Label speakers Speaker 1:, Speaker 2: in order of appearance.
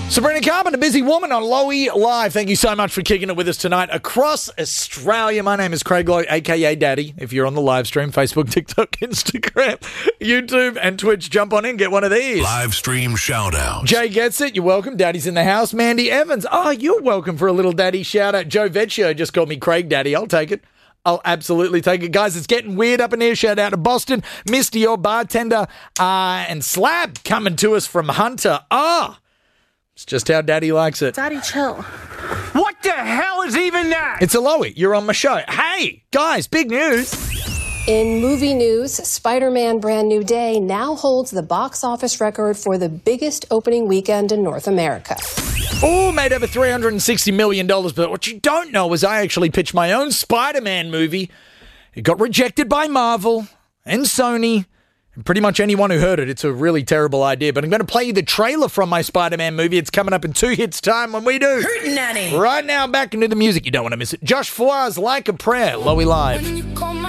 Speaker 1: Sabrina Carpenter, Busy Woman on Lowy Live. Thank you so much for kicking it with us tonight across Australia. My name is Craig Lowe, a.k.a. Daddy. If you're on the live stream, Facebook, TikTok, Instagram, YouTube, and Twitch, jump on in, get one of these.
Speaker 2: Live stream shout-out.
Speaker 1: Jay gets it. You're welcome. Daddy's in the house. Mandy Evans. Oh, you're welcome for a little daddy shout-out. Joe Vecchio just called me Craig Daddy. I'll take it. I'll absolutely take it. Guys, it's getting weird up in here. Shout out to Boston. Misty, your bartender, and Slab coming to us from Hunter. It's just how Daddy likes it.
Speaker 3: Daddy, chill.
Speaker 4: What the hell is even that?
Speaker 1: It's a Lowy. You're on my show. Hey, guys, big news.
Speaker 5: In movie news, Spider-Man Brand New Day now holds the box office record for the biggest opening weekend in North America.
Speaker 1: Oh, made over $360 million. But what you don't know is I actually pitched my own Spider-Man movie. It got rejected by Marvel and Sony. And pretty much anyone who heard it, it's a really terrible idea. But I'm going to play you the trailer from my Spider-Man movie. It's coming up in 2 hits time when we do.
Speaker 3: Hootenanny.
Speaker 1: Right now, back into the music. You don't want to miss it. Josh Foir's Like a Prayer, Lowy Live.